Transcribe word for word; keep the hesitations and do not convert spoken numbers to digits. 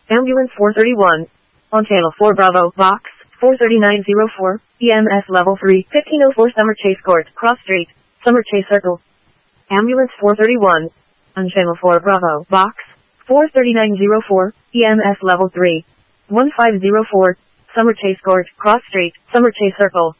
Ambulance four thirty-one. On channel four Bravo, box four three nine zero four, E M S level three, fifteen oh four Summer Chase Court, Cross Street, Summer Chase Circle. Ambulance four thirty-one. On channel four Bravo, box four three nine zero four, E M S level three, one five zero four, Summer Chase Court, Cross Street, Summer Chase Circle.